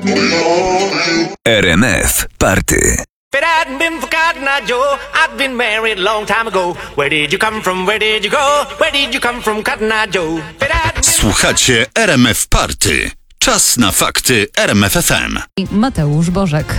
RMF Party. If it hadn't been for Cotton Eye Joe, I'd been married a long time ago. Where did you come from? Where did you go? Where did you come from, Cotton Eye Joe? If it hadn't been... Słuchacie RMF Party. Czas na fakty RMF FM. Mateusz Bożek.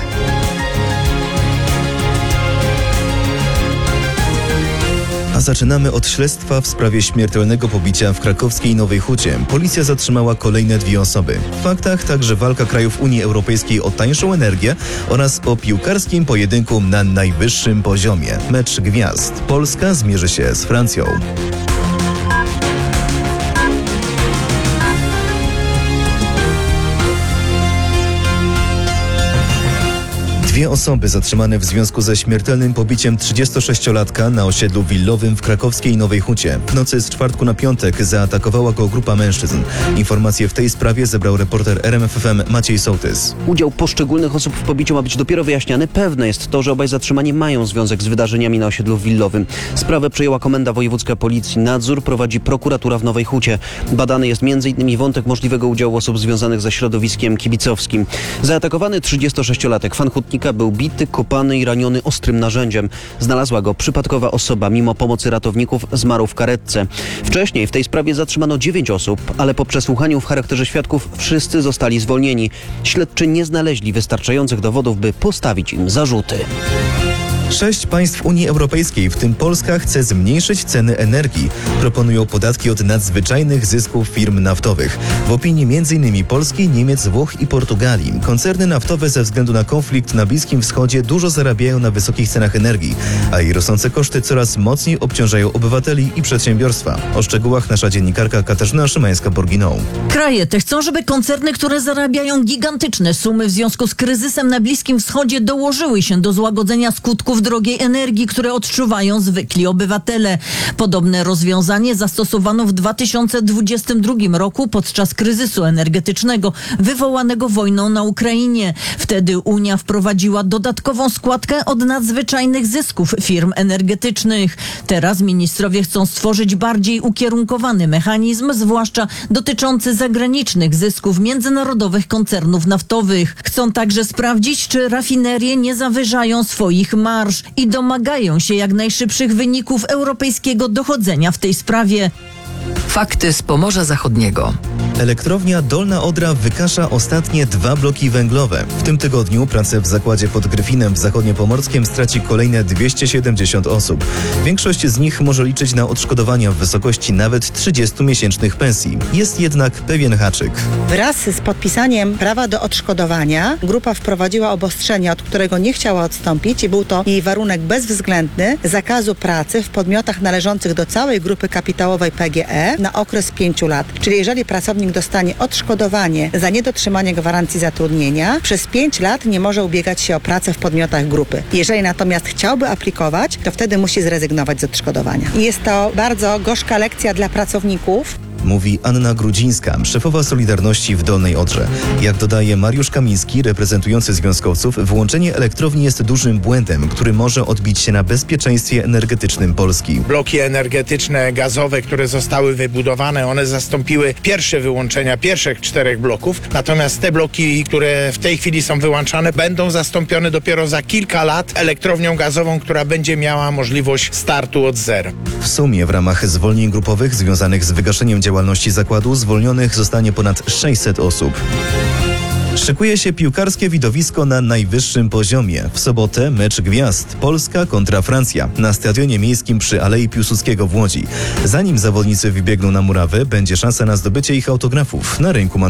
A zaczynamy od śledztwa w sprawie śmiertelnego pobicia w krakowskiej Nowej Hucie. Policja zatrzymała kolejne 2 osoby. W faktach także walka krajów Unii Europejskiej o tańszą energię oraz o piłkarskim pojedynku na najwyższym poziomie. Mecz gwiazd. Polska zmierzy się z Francją. Dwie osoby zatrzymane w związku ze śmiertelnym pobiciem 36-latka na osiedlu willowym w krakowskiej Nowej Hucie. W nocy z czwartku na piątek zaatakowała go grupa mężczyzn. Informacje w tej sprawie zebrał reporter RMF FM Maciej Sołtys. Udział poszczególnych osób w pobiciu ma być dopiero wyjaśniany. Pewne jest to, że obaj zatrzymani mają związek z wydarzeniami na osiedlu willowym. Sprawę przejęła Komenda Wojewódzka Policji. Nadzór prowadzi prokuratura w Nowej Hucie. Badany jest m.in. wątek możliwego udziału osób związanych ze środowiskiem kibicowskim. Zaatakowany 36-latek, fan hutnika, był bity, kopany i raniony ostrym narzędziem. Znalazła go przypadkowa osoba. Mimo pomocy ratowników zmarł w karetce. Wcześniej w tej sprawie zatrzymano 9 osób, ale po przesłuchaniu w charakterze świadków wszyscy zostali zwolnieni. Śledczy nie znaleźli wystarczających dowodów, by postawić im zarzuty. 6 państw Unii Europejskiej, w tym Polska, chce zmniejszyć ceny energii. Proponują podatki od nadzwyczajnych zysków firm naftowych. W opinii m.in. Polski, Niemiec, Włoch i Portugalii. Koncerny naftowe ze względu na konflikt na Bliskim Wschodzie dużo zarabiają na wysokich cenach energii, a jej rosnące koszty coraz mocniej obciążają obywateli i przedsiębiorstwa. O szczegółach nasza dziennikarka Katarzyna Szymańska-Borginą. Kraje te chcą, żeby koncerny, które zarabiają gigantyczne sumy w związku z kryzysem na Bliskim Wschodzie, dołożyły się do złagodzenia skutków drogiej energii, które odczuwają zwykli obywatele. Podobne rozwiązanie zastosowano w 2022 roku podczas kryzysu energetycznego wywołanego wojną na Ukrainie. Wtedy Unia wprowadziła dodatkową składkę od nadzwyczajnych zysków firm energetycznych. Teraz ministrowie chcą stworzyć bardziej ukierunkowany mechanizm, zwłaszcza dotyczący zagranicznych zysków międzynarodowych koncernów naftowych. Chcą także sprawdzić, czy rafinerie nie zawyżają swoich marż i domagają się jak najszybszych wyników europejskiego dochodzenia w tej sprawie. Fakty z Pomorza Zachodniego. Elektrownia Dolna Odra wykasza ostatnie 2 bloki węglowe. W tym tygodniu pracę w zakładzie pod Gryfinem w Zachodniopomorskiem straci kolejne 270 osób. Większość z nich może liczyć na odszkodowania w wysokości nawet 30-miesięcznych pensji. Jest jednak pewien haczyk. Wraz z podpisaniem prawa do odszkodowania grupa wprowadziła obostrzenie, od którego nie chciała odstąpić, i był to jej warunek bezwzględny zakazu pracy w podmiotach należących do całej grupy kapitałowej PGE na okres 5 lat. Czyli jeżeli pracownik dostanie odszkodowanie za niedotrzymanie gwarancji zatrudnienia, przez 5 lat nie może ubiegać się o pracę w podmiotach grupy. Jeżeli natomiast chciałby aplikować, to wtedy musi zrezygnować z odszkodowania. I jest to bardzo gorzka lekcja dla pracowników. Mówi Anna Grudzińska, szefowa Solidarności w Dolnej Odrze. Jak dodaje Mariusz Kamiński, reprezentujący związkowców, wyłączenie elektrowni jest dużym błędem, który może odbić się na bezpieczeństwie energetycznym Polski. Bloki energetyczne, gazowe, które zostały wybudowane, one zastąpiły pierwsze wyłączenia pierwszych 4 bloków. Natomiast te bloki, które w tej chwili są wyłączane, będą zastąpione dopiero za kilka lat elektrownią gazową, która będzie miała możliwość startu od zera. W sumie w ramach zwolnień grupowych związanych z wygaszeniem działalności zakładu zwolnionych zostanie ponad 600 osób. Szykuje się piłkarskie widowisko na najwyższym poziomie. W sobotę mecz gwiazd. Polska kontra Francja na stadionie miejskim przy Alei Piłsudskiego w Łodzi. Zanim zawodnicy wybiegną na murawę, będzie szansa na zdobycie ich autografów na rynku